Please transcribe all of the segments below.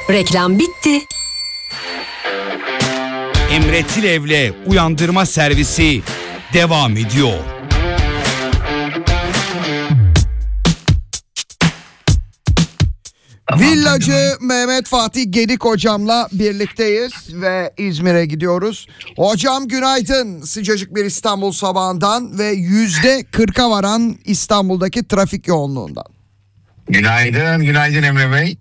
Reklam bitti. Emre Tilev'le Uyandırma Servisi devam ediyor. Villacı Mehmet Fatih Gedik hocamla birlikteyiz ve İzmir'e gidiyoruz. Hocam günaydın, sıcacık bir İstanbul sabahından ve %40'a varan İstanbul'daki trafik yoğunluğundan. Günaydın Emre Bey.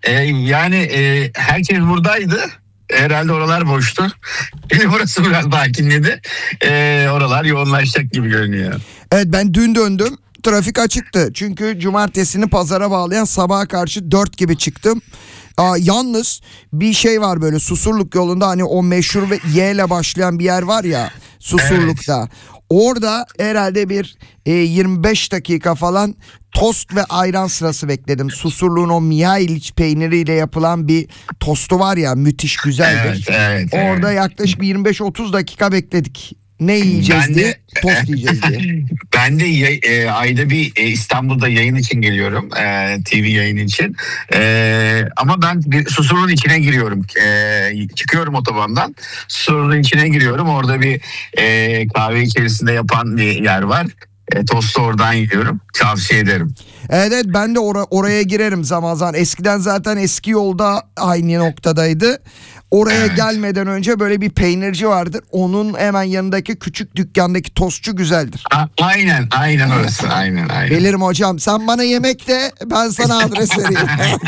Herkes buradaydı. Herhalde oralar boştu. Şimdi burası biraz sakinledi. Oralar yoğunlaşacak gibi görünüyor. Evet, ben dün döndüm. Trafik açıktı. Çünkü cumartesini pazara bağlayan sabaha karşı 4 gibi çıktım. Yalnız bir şey var, böyle Susurluk yolunda, hani o meşhur ve Y ile başlayan bir yer var ya Susurluk'ta. Evet. Orada herhalde bir 25 dakika falan tost ve ayran sırası bekledim. Susurluğun o Mihailiç peyniriyle yapılan bir tostu var ya, müthiş güzeldir. Evet. Orada yaklaşık 25-30 dakika bekledik. Ne yiyeceğiz diye, tost yiyeceğiz diye. Ben de ayda bir İstanbul'da yayın için geliyorum. TV yayın için. Ama ben bir Susurluğun içine giriyorum. Çıkıyorum otobandan. Susurluğun içine giriyorum. Orada bir kahve içerisinde yapan bir yer var. Tostu oradan yiyorum. Tavsiye ederim. Evet, ben de oraya girerim zaman zaman. Eskiden zaten eski yolda aynı noktadaydı. Oraya gelmeden önce böyle bir peynirci vardır. Onun hemen yanındaki küçük dükkandaki tostçu güzeldir. Aynen orası. Aynen. Bilirim hocam. Sen bana yemek de, ben sana adres vereyim.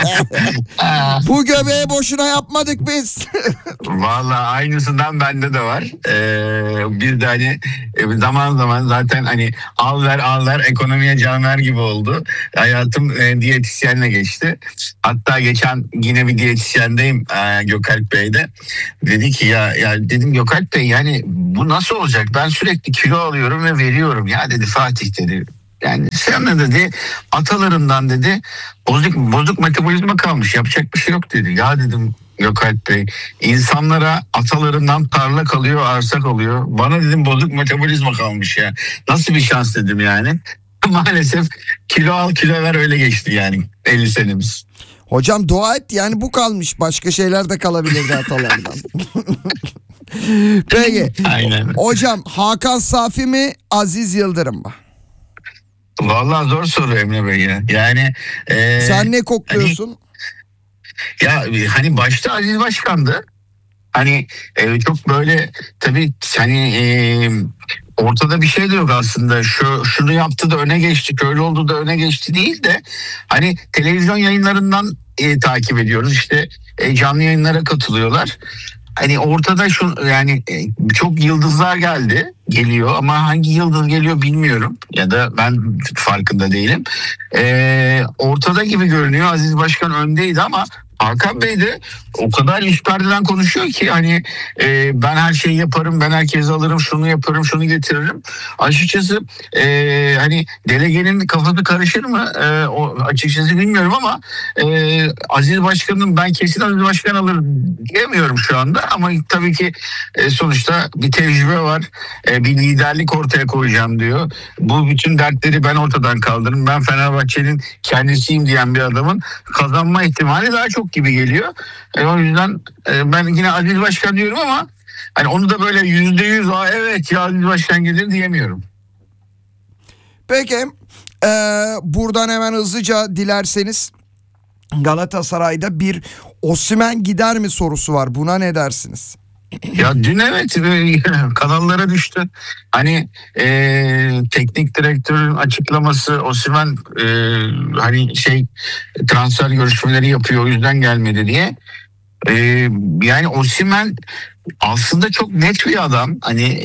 Bu göbeği boşuna yapmadık biz. Vallahi aynısından bende de var. Biz de hani zaman zaman zaten hani al ver ekonomiye can ver gibi oldu. Hayatım diyetisyenle geçti. Hatta geçen yine bir diyetisyendeyim, Gökalp Bey'de. Dedi ki ya dedim Gökalp Bey, yani bu nasıl olacak? Ben sürekli kilo alıyorum ve veriyorum. Ya dedi Fatih dedi. Yani sen de dedi atalarından dedi bozuk metabolizma kalmış, yapacak bir şey yok dedi. Ya dedim Gökalp Bey, insanlara atalarından tarla kalıyor, arsa kalıyor. Bana dedim bozuk metabolizma kalmış ya. Nasıl bir şans dedim yani. Maalesef kilo al kilo ver, öyle geçti yani 50 senemiz. Hocam dua et, yani bu kalmış. Başka şeyler de kalabilirdi atalardan. Peki. Aynen. Hocam Hakan Safi mi, Aziz Yıldırım mı? Vallahi zor soru Emre Bey ya. Yani sen ne kokluyorsun? Hani başta Aziz Başkan'dı. Hani çok böyle tabii hani ortada bir şey de yok aslında. Şunu yaptı da öne geçti, şöyle oldu da öne geçti değil de hani televizyon yayınlarından takip ediyoruz. İşte canlı yayınlara katılıyorlar. Hani ortada çok yıldızlar geliyor ama hangi yıldız geliyor bilmiyorum ya da ben farkında değilim. Ortada gibi görünüyor. Aziz Başkan öndeydi ama Hakan Bey de o kadar üst perdeden konuşuyor ki hani ben her şeyi yaparım, ben herkesi alırım, şunu yaparım, şunu getiririm. Açıkçası hani delegenin kafası karışır mı? O açıkçası bilmiyorum ama Aziz Başkan'ın, ben kesin Aziz Başkan alır diyemiyorum şu anda ama tabii ki sonuçta bir tecrübe var. Bir liderlik ortaya koyacağım diyor. Bu bütün dertleri ben ortadan kaldırırım. Ben Fenerbahçe'nin kendisiyim diyen bir adamın kazanma ihtimali daha çok gibi geliyor. O yüzden ben yine Aziz Başkan diyorum ama hani onu da böyle %100 evet ya Aziz Başkan gelir diyemiyorum. Peki buradan hemen hızlıca dilerseniz Galatasaray'da bir Osimhen gider mi sorusu var. Buna ne dersiniz? Ya dün evet kanallara düştü. Hani teknik direktörün açıklaması, Osimhen hani transfer görüşmeleri yapıyor, o yüzden gelmedi diye. Yani Osimhen aslında çok net bir adam. Hani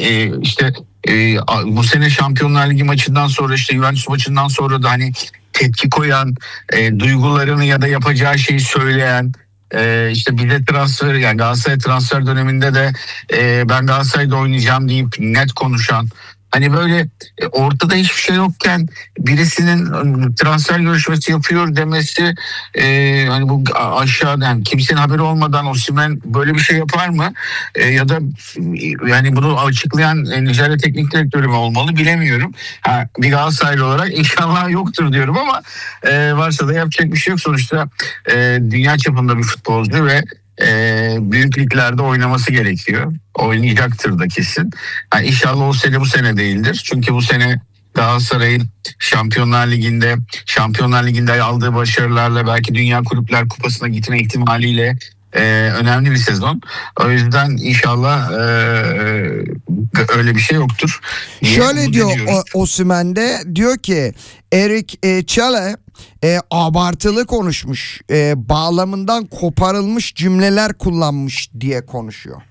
bu sene Şampiyonlar Ligi maçından sonra, işte Juventus maçından sonra da hani tepki koyan, duygularını ya da yapacağı şeyi söyleyen, işte bize transfer, yani Galatasaray transfer döneminde de ben Galatasaray'da oynayacağım deyip net konuşan, hani böyle ortada hiçbir şey yokken birisinin transfer görüşmesi yapıyor demesi, hani bu aşağıdan kimsenin haberi olmadan Osimhen böyle bir şey yapar mı? Ya da yani bunu açıklayan Nijerya teknik direktörü mü olmalı bilemiyorum. Bir Galatasaraylı olarak inşallah yoktur diyorum ama varsa da yapacak bir şey yok. Sonuçta dünya çapında bir futbolcu ve büyük liglerde oynaması gerekiyor. Oynayacaktır da kesin. Yani İnşallah o sene bu sene değildir. Çünkü bu sene Galatasaray'ın Şampiyonlar Ligi'nde aldığı başarılarla belki Dünya Kulüpler Kupası'na gitme ihtimaliyle önemli bir sezon. O yüzden inşallah öyle bir şey yoktur. Şöyle diyor Osimhen'de, diyor ki Eric Chale abartılı konuşmuş, bağlamından koparılmış cümleler kullanmış diye konuşuyor.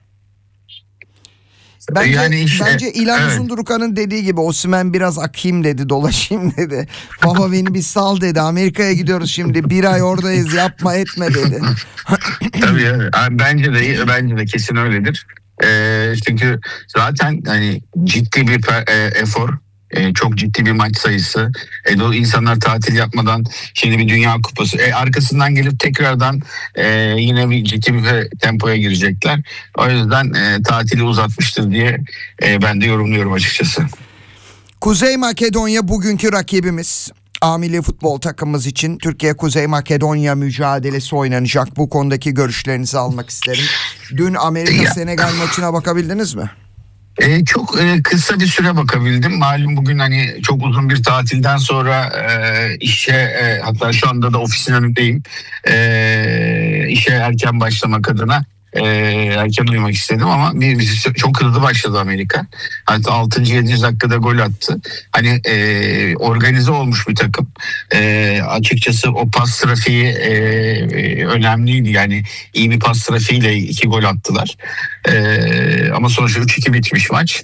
Bence İlhan evet. Uzundurukan'ın dediği gibi Osimhen biraz akayım dedi, dolaşayım dedi. Baba beni bir sal dedi. Amerika'ya gidiyoruz şimdi. Bir ay oradayız, yapma etme dedi. Tabii yani. Bence de kesin öyledir. Çünkü zaten hani ciddi bir efor. Çok ciddi bir maç sayısı. İnsanlar tatil yapmadan şimdi bir Dünya Kupası. Arkasından gelip tekrardan yine bir ciddi bir tempoya girecekler. O yüzden tatili uzatmıştır diye ben de yorumluyorum açıkçası. Kuzey Makedonya bugünkü rakibimiz. A milli futbol takımımız için Türkiye-Kuzey Makedonya mücadelesi oynanacak. Bu konudaki görüşlerinizi almak isterim. Dün Amerika-Senegal maçına bakabildiniz mi? Çok kısa bir süre bakabildim. Malum bugün hani çok uzun bir tatilden sonra işe hatta şu anda da ofisin önündeyim. İşe erken başlamak adına erken uyumak istedim ama çok hızlı başladı Amerika. Hatta 6. 7. dakikada gol attı. Hani organize olmuş bir takım. Açıkçası o pas trafiği önemliydi. Yani iyi bir pas trafiğiyle 2 gol attılar. Ama sonuçta 3-2 bitmiş maç.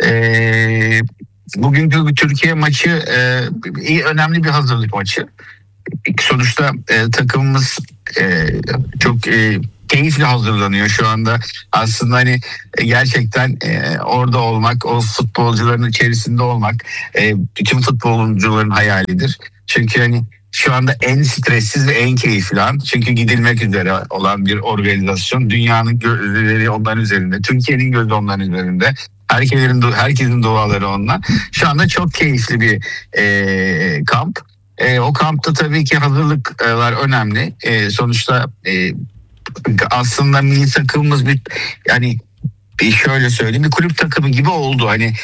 Bugünkü Türkiye maçı önemli bir hazırlık maçı. Sonuçta takımımız çok keyifli hazırlanıyor şu anda. Aslında hani gerçekten orada olmak, o futbolcuların içerisinde olmak bütün futbolcuların hayalidir. Çünkü hani şu anda en stressiz ve en keyifli an. Çünkü gidilmek üzere olan bir organizasyon. Dünyanın gözleri onların üzerinde. Türkiye'nin gözü onların üzerinde. Herkesin duaları onunla. Şu anda çok keyifli bir kamp. O kampta tabii ki hazırlıklar önemli. Sonuçta aslında milli takımımız şöyle söyleyeyim, bir kulüp takımı gibi oldu. Hani